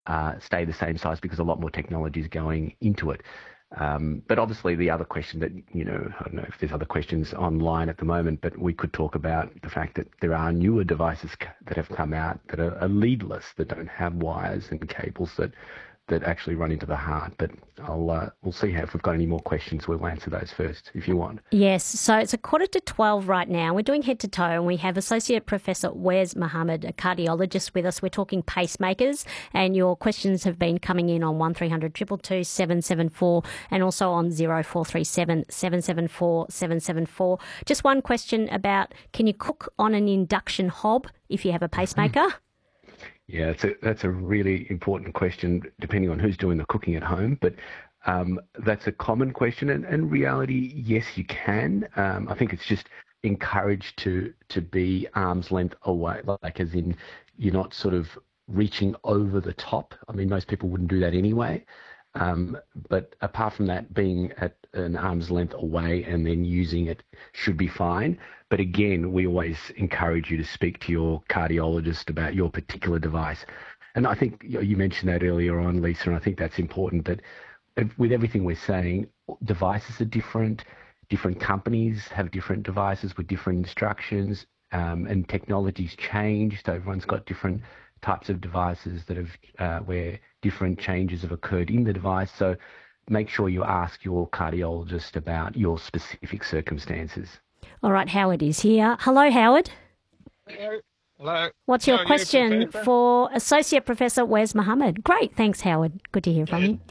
stay the same size because a lot more technology is going into it. But obviously the other question that, I don't know if there's other questions online at the moment, but we could talk about the fact that there are newer devices that have come out that are leadless, that don't have wires and cables that actually run into the heart. But we'll see if we've got any more questions. We'll answer those first if you want. Yes, so it's 11:45 right now. We're doing head to toe, and we have Associate Professor Wes Mohammed, a cardiologist, with us. We're talking pacemakers, and your questions have been coming in on 1300 222 774 and also on 0437 774 774. Just one question about, can you cook on an induction hob if you have a pacemaker? Yeah, that's a really important question, depending on who's doing the cooking at home. But that's a common question, and reality, yes, you can. I think it's just encouraged to be arm's length away, like as in you're not sort of reaching over the top. I mean, most people wouldn't do that anyway. But apart from that, being at an arm's length away and then using it should be fine. But again, we always encourage you to speak to your cardiologist about your particular device. And I think you mentioned that earlier on, Lisa, and I think that's important, that with everything we're saying, devices are different. Different companies have different devices with different instructions, and technology's changed. So everyone's got different types of devices that have where different changes have occurred in the device. So make sure you ask your cardiologist about your specific circumstances. All right, Howard is here. Hello, Howard. Hello. What's your question for Associate Professor Wes Mohammed? Great, thanks, Howard. Good to hear from you.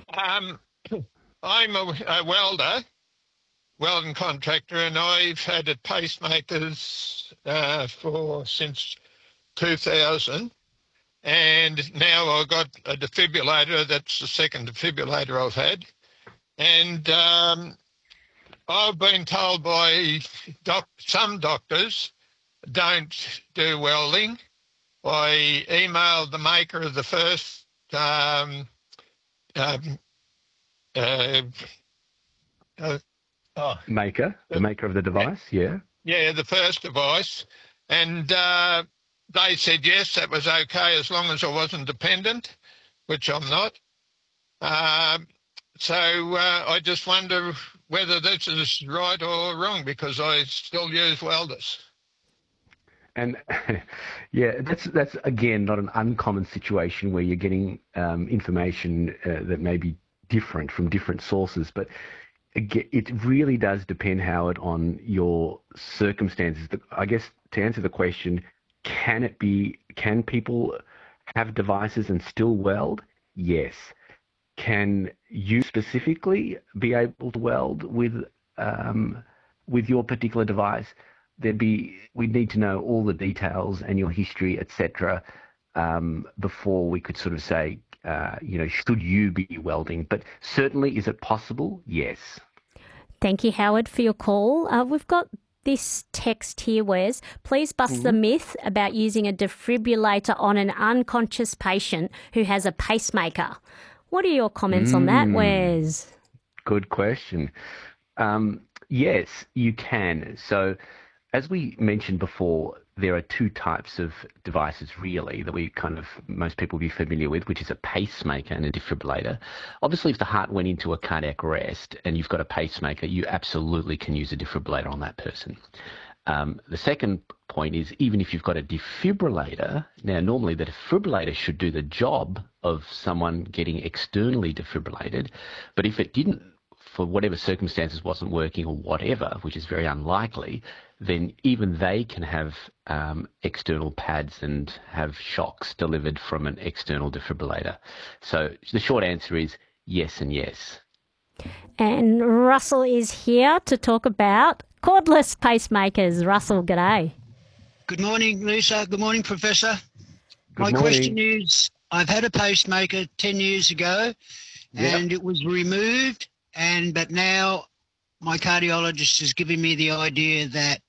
I'm a welder, welding contractor, and I've had pacemakers since 2000. And now I've got a defibrillator. That's the second defibrillator I've had. And I've been told by some doctors don't do welding. I emailed the maker of the first the maker of the device, yeah. Yeah, the first device. And they said, yes, that was okay as long as I wasn't dependent, which I'm not. So I just wonder whether this is right or wrong, because I still use welders. And yeah, that's again not an uncommon situation where you're getting information that may be different from different sources, but it really does depend, Howard, on your circumstances. I guess to answer the question, can people have devices and still weld? Yes. Can you specifically be able to weld with your particular device? We need to know all the details and your history, etc., before we could sort of say, should you be welding? But certainly, is it possible? Yes. Thank you, Howard, for your call. We've got this text here, Wes. Please bust the myth about using a defibrillator on an unconscious patient who has a pacemaker. What are your comments on that, Wes? Good question. Yes, you can. So, as we mentioned before, there are two types of devices really that most people will be familiar with, which is a pacemaker and a defibrillator. Obviously, if the heart went into a cardiac arrest and you've got a pacemaker, you absolutely can use a defibrillator on that person. The second point is, even if you've got a defibrillator, now normally the defibrillator should do the job of someone getting externally defibrillated, but if it didn't, for whatever circumstances, wasn't working or whatever, which is very unlikely, then even they can have external pads and have shocks delivered from an external defibrillator. So the short answer is yes and yes. And Russell is here to talk about cordless pacemakers. Russell, g'day. Good morning, Lisa. Good morning, Professor. Good My morning. question is, I've had a pacemaker 10 years ago, and it was removed, but now my cardiologist is giving me the idea that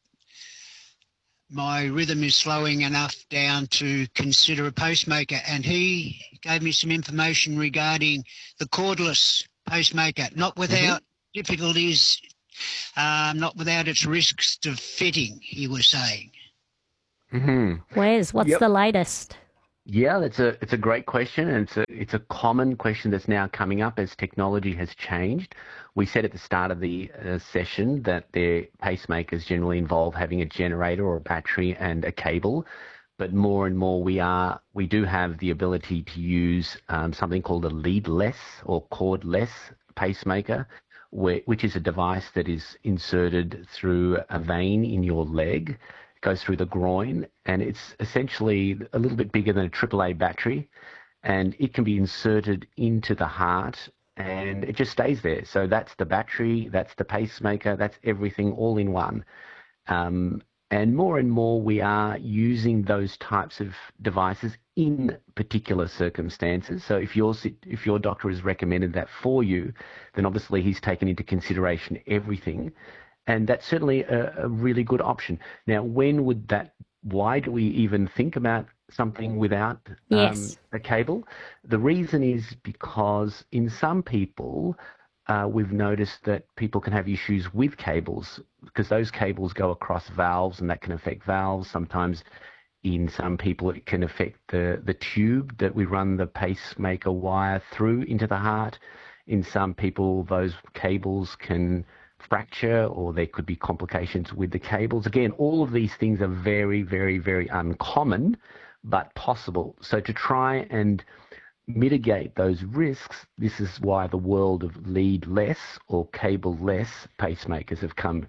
my rhythm is slowing enough down to consider a pacemaker, and he gave me some information regarding the cordless pacemaker, not without difficulties, not without its risks to fitting, he was saying. Wes, what's the latest? Yeah, it's a great question, and it's a common question that's now coming up as technology has changed. We said at the start of the session that their pacemakers generally involve having a generator or a battery and a cable, but more and more we do have the ability to use something called a leadless or cordless pacemaker, which is a device that is inserted through a vein in your leg, goes through the groin, and it's essentially a little bit bigger than a AAA battery, and it can be inserted into the heart and it just stays there. So that's the battery, that's the pacemaker, that's everything all in one. And more we are using those types of devices in particular circumstances. So if your doctor has recommended that for you, then obviously he's taken into consideration everything. And that's certainly a really good option. Now, why do we even think about something without a cable? The reason is because in some people, we've noticed that people can have issues with cables because those cables go across valves and that can affect valves. Sometimes in some people it can affect the tube that we run the pacemaker wire through into the heart. In some people, those cables can fracture or there could be complications with the cables. Again, all of these things are very, very, very uncommon, but possible. So to try and mitigate those risks, this is why the world of leadless or cable-less pacemakers have come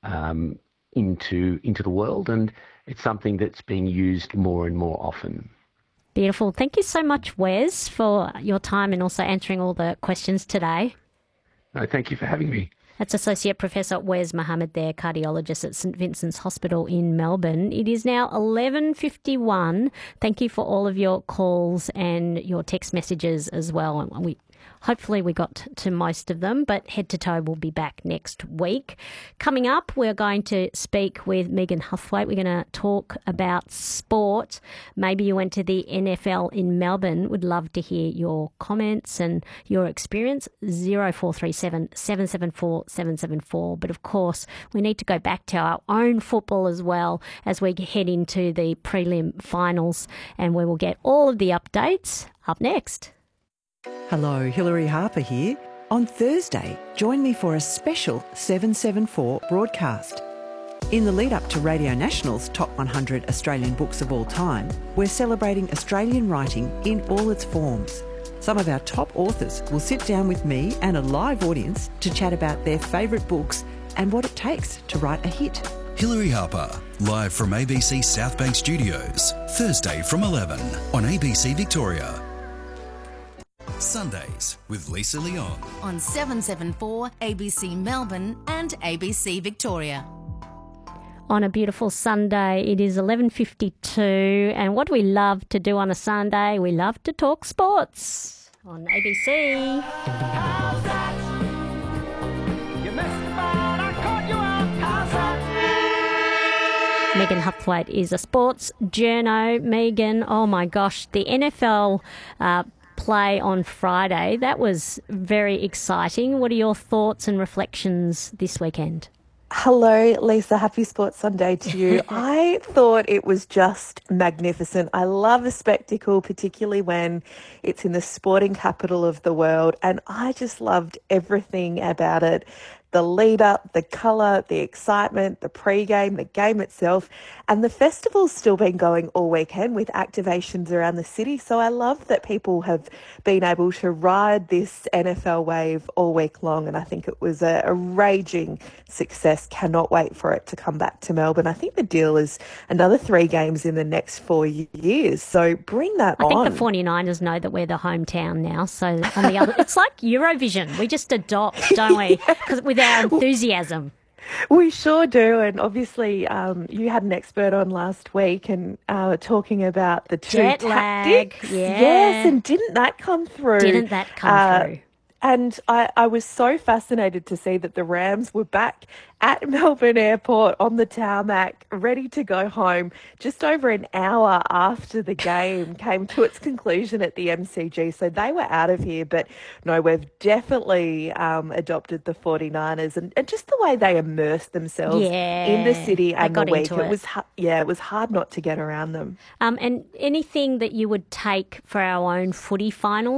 into the world, and it's something that's being used more and more often. Beautiful. Thank you so much, Wes, for your time and also answering all the questions today. No, thank you for having me. That's Associate Professor Wes Mohammed there, cardiologist at St Vincent's Hospital in Melbourne. It is now 11:51. Thank you for all of your calls and your text messages as well. Hopefully we got to most of them, but Head to Toe will be back next week. Coming up, we're going to speak with Megan Huthwaite. We're going to talk about sport. Maybe you went to the NFL in Melbourne. Would love to hear your comments and your experience. 0437 774 774. But of course, we need to go back to our own football as well as we head into the prelim finals, and we will get all of the updates up next. Hello, Hilary Harper here. On Thursday, join me for a special 774 broadcast. In the lead up to Radio National's Top 100 Australian Books of All Time, we're celebrating Australian writing in all its forms. Some of our top authors will sit down with me and a live audience to chat about their favourite books and what it takes to write a hit. Hilary Harper, live from ABC South Bank Studios, Thursday from 11 on ABC Victoria. Sundays with Lisa Leong on 774 ABC Melbourne and ABC Victoria. On a beautiful Sunday, it is 11:52, and what do we love to do on a Sunday? We love to talk sports on ABC. Megan Huthwaite is a sports journo. Megan, oh my gosh, the NFL play on Friday. That was very exciting. What are your thoughts and reflections this weekend? Hello, Lisa. Happy Sports Sunday to you. I thought it was just magnificent. I love a spectacle, particularly when it's in the sporting capital of the world, and I just loved everything about it. The lead up, the colour, the excitement, the pre-game, the game itself, and the festival's still been going all weekend with activations around the city. So I love that people have been able to ride this NFL wave all week long, and I think it was a raging success. Cannot wait for it to come back to Melbourne. I think the deal is another 3 games in the next 4 years. So bring that on. I think the 49ers know that we're the hometown now. So on the other, it's like Eurovision. We just adopt, don't we? Because with our enthusiasm. We sure do, and obviously you had an expert on last week and talking about the two jet tactics. Lag, yeah. Yes, and didn't that come through? Didn't that come through? And I was so fascinated to see that the Rams were back at Melbourne Airport on the tarmac, ready to go home, just over an hour after the game came to its conclusion at the MCG. So they were out of here. But no, we've definitely adopted the 49ers and just the way they immersed themselves in the city and the week. It was hard not to get around them. And anything that you would take for our own footy finals?